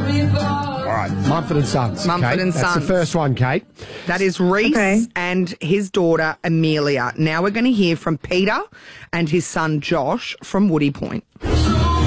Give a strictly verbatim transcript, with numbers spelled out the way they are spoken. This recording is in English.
All right, Mumford and Sons. Mumford Kate. and That's Sons. the first one, Kate. That is Reese Okay. and his daughter Amelia. Now we're going to hear from Peter and his son Josh from Woody Point.